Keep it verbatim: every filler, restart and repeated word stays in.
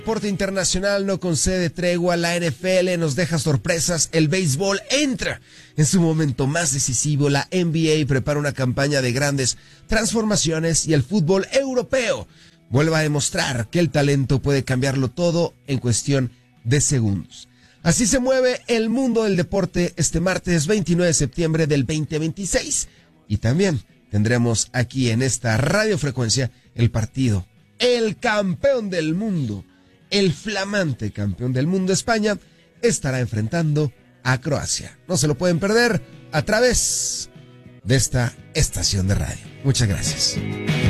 Deporte internacional no concede tregua, la N F L nos deja sorpresas, el béisbol entra en su momento más decisivo, la N B A prepara una campaña de grandes transformaciones y el fútbol europeo vuelve a demostrar que el talento puede cambiarlo todo en cuestión de segundos. Así se mueve el mundo del deporte este martes veintinueve de septiembre del veinte veintiséis y también tendremos aquí en esta radiofrecuencia el partido, el campeón del mundo. El flamante campeón del mundo, España, estará enfrentando a Croacia. No se lo pueden perder a través de esta estación de radio. Muchas gracias.